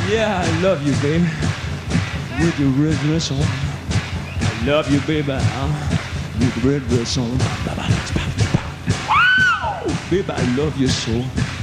Yeah, I love you, baby. With your red dress on. I love you, baby. With the red dress on. Baby, I love you so.